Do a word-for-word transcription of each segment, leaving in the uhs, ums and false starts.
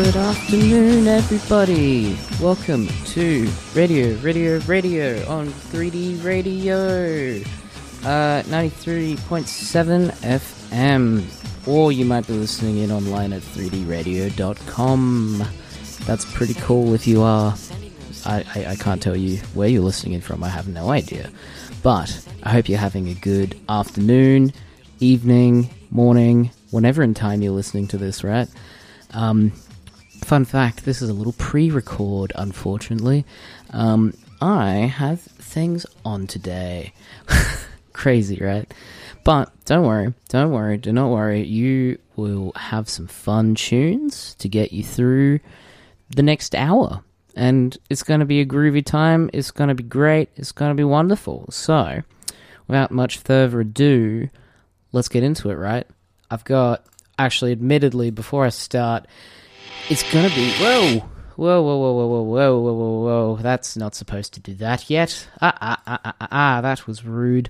Afternoon, everybody. Welcome to Radio, Radio, Radio on three D Radio, uh, ninety-three point seven F M, or you might be listening in online at three d radio dot com. That's pretty cool if you are. I, I, I can't tell you where you're listening in from, I have no idea. But I hope you're having a good afternoon, evening, morning, whenever in time you're listening to this, right? Um... Fun fact, this is a little pre-record, unfortunately. Um, I have things on today. Crazy, right? But don't worry, don't worry, do not worry. You will have some fun tunes to get you through the next hour. And it's going to be a groovy time, it's going to be great, it's going to be wonderful. So, without much further ado, let's get into it, right? I've got, actually, admittedly, before I start... It's gonna be... Whoa! Whoa, whoa, whoa, whoa, whoa, whoa, whoa, whoa, whoa. That's not supposed to do that yet. Ah, ah, ah, ah, ah, ah, that was rude.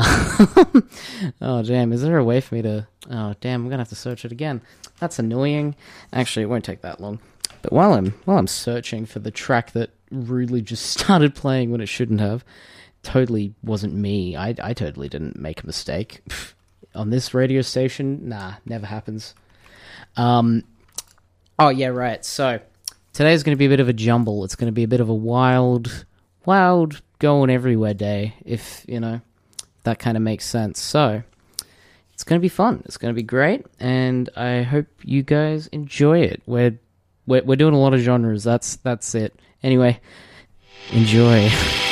Oh, damn, is there a way for me to... Oh, damn, I'm gonna have to search it again. That's annoying. Actually, it won't take that long. But while I'm while I'm searching for the track that rudely just started playing when it shouldn't have, totally wasn't me. I, I totally didn't make a mistake. On this radio station, nah, never happens. Um... Oh, yeah, right. So, today's going to be a bit of a jumble. It's going to be a bit of a wild, wild, going everywhere day, if, you know, that kind of makes sense. So, it's going to be fun. It's going to be great, and I hope you guys enjoy it. We're, we're, we're doing a lot of genres. That's, that's it. Anyway, enjoy.